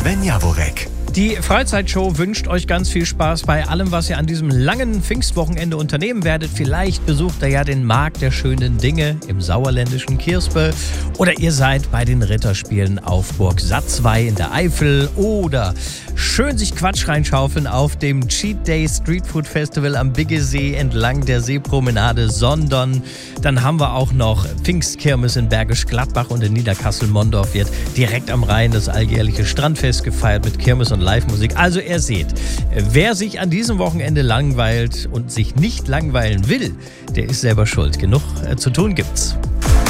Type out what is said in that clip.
Sven Javonek. Die Freizeitshow wünscht euch ganz viel Spaß bei allem, was ihr an diesem langen Pfingstwochenende unternehmen werdet. Vielleicht besucht ihr ja den Markt der schönen Dinge im sauerländischen Kirspe oder ihr seid bei den Ritterspielen auf Burg Satzwey in der Eifel oder schön sich Quatsch reinschaufeln auf dem Cheat Day Street Food Festival am Biggesee entlang der Seepromenade, sondern dann haben wir auch noch Pfingstkirmes in Bergisch Gladbach und in Niederkassel-Mondorf wird direkt am Rhein das alljährliche Strandfest gefeiert mit Kirmes und Live-Musik. Also ihr seht, wer sich an diesem Wochenende langweilt und sich nicht langweilen will, der ist selber schuld. Genug zu tun gibt's.